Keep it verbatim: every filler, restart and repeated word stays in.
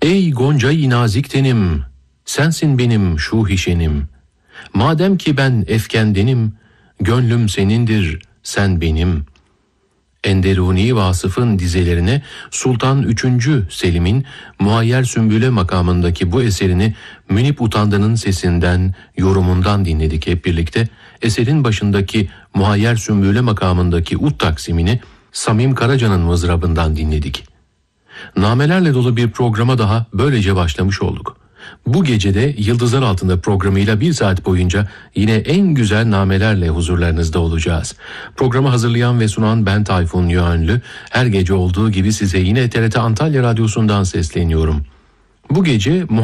Ey gonca-i nazik tenim, sensin benim şu hişenim. Madem ki ben efkendenim, gönlüm senindir, sen benim. Enderuni Vasıf'ın dizelerine Sultan üçüncü. Selim'in Muayyer Sümbüle makamındaki bu eserini Münip Utandı'nın sesinden, yorumundan dinledik hep birlikte. Eserin başındaki Muayyer Sümbüle makamındaki ut taksimini Samim Karaca'nın mızrabından dinledik. Namelerle dolu bir programa daha böylece başlamış olduk. Bu gecede Yıldızlar Altında programıyla bir saat boyunca yine en güzel namelerle huzurlarınızda olacağız. Programı hazırlayan ve sunan ben Tayfun Yönlü. Her gece olduğu gibi size yine T R T Antalya Radyosu'ndan sesleniyorum. Bu gece